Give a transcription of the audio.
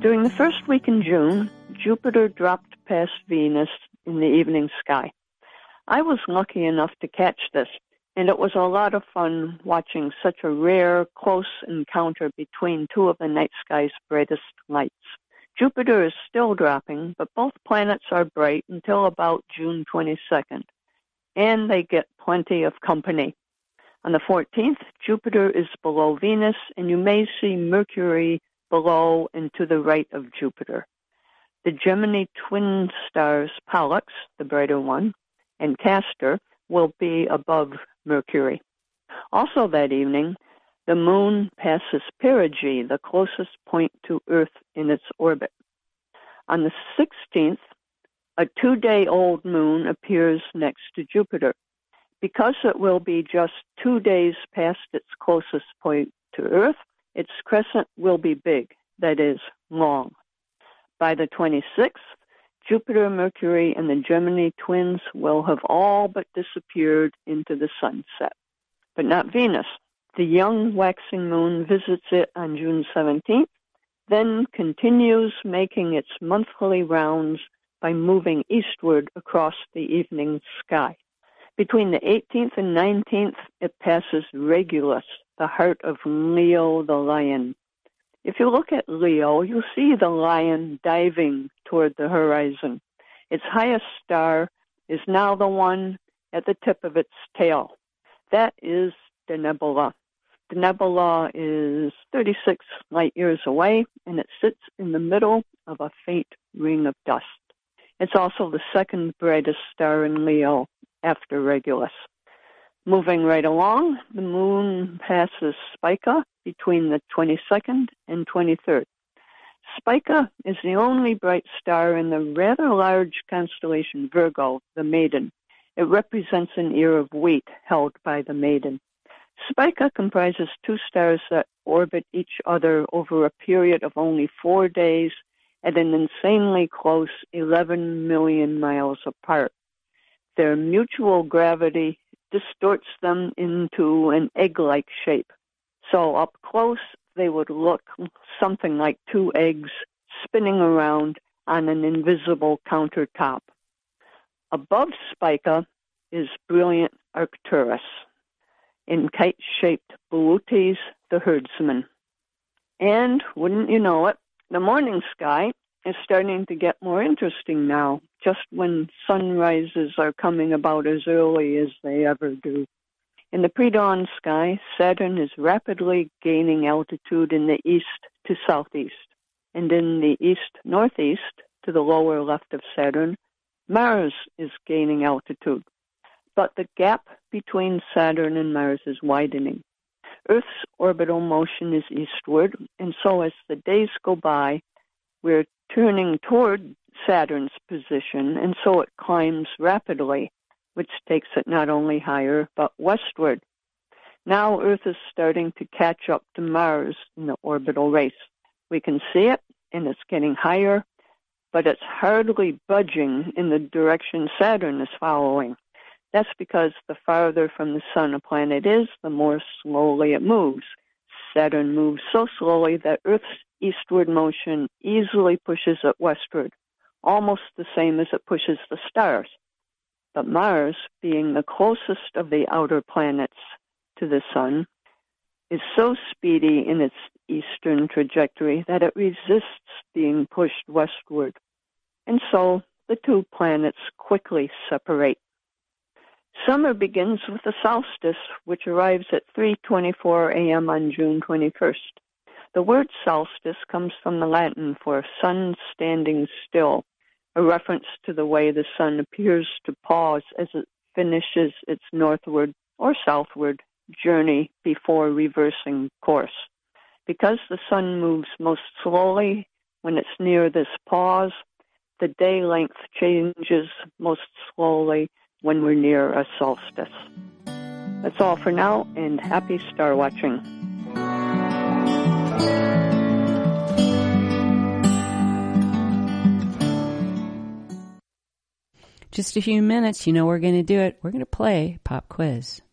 During the first week in June, Jupiter dropped past Venus in the evening sky. I was lucky enough to catch this, and it was a lot of fun watching such a rare, close encounter between two of the night sky's brightest lights. Jupiter is still dropping, but both planets are bright until about June 22nd, and they get plenty of company. On the 14th, Jupiter is below Venus, and you may see Mercury below and to the right of Jupiter. The Gemini twin stars Pollux, the brighter one, and Castor will be above Mercury. Also that evening, the moon passes perigee, the closest point to Earth in its orbit. On the 16th, a 2-day-old moon appears next to Jupiter. Because it will be just 2 days past its closest point to Earth, its crescent will be big, that is, long. By the 26th, Jupiter, Mercury, and the Gemini twins will have all but disappeared into the sunset. But not Venus. The young waxing moon visits it on June 17th, then continues making its monthly rounds by moving eastward across the evening sky. Between the 18th and 19th, it passes Regulus, the heart of Leo the lion. If you look at Leo, you'll see the lion diving toward the horizon. Its highest star is now the one at the tip of its tail. That is the nebula. The nebula is 36 light years away, and it sits in the middle of a faint ring of dust. It's also the second brightest star in Leo after Regulus. Moving right along, the moon passes Spica between the 22nd and 23rd. Spica is the only bright star in the rather large constellation Virgo, the Maiden. It represents an ear of wheat held by the Maiden. Spica comprises two stars that orbit each other over a period of only 4 days at an insanely close 11 million miles apart. Their mutual gravity distorts them into an egg-like shape. So up close, they would look something like two eggs spinning around on an invisible countertop. Above Spica is brilliant Arcturus. In kite-shaped Boötes, the herdsman. And, wouldn't you know it, the morning sky is starting to get more interesting now, just when sunrises are coming about as early as they ever do. In the pre-dawn sky, Saturn is rapidly gaining altitude in the east to southeast, and in the east-northeast, to the lower left of Saturn, Mars is gaining altitude. But the gap between Saturn and Mars is widening. Earth's orbital motion is eastward, and so as the days go by, we're turning toward Saturn's position, and so it climbs rapidly, which takes it not only higher, but westward. Now Earth is starting to catch up to Mars in the orbital race. We can see it, and it's getting higher, but it's hardly budging in the direction Saturn is following. That's because the farther from the sun a planet is, the more slowly it moves. Saturn moves so slowly that Earth's eastward motion easily pushes it westward, almost the same as it pushes the stars. But Mars, being the closest of the outer planets to the sun, is so speedy in its eastern trajectory that it resists being pushed westward. And so the two planets quickly separate. Summer begins with the solstice, which arrives at 3:24 a.m. on June 21st. The word solstice comes from the Latin for sun standing still, a reference to the way the sun appears to pause as it finishes its northward or southward journey before reversing course. Because the sun moves most slowly when it's near this pause, the day length changes most slowly when we're near a solstice. That's all for now, and happy star watching. Just a few minutes, you know we're going to do it. We're going to play Pop Quiz.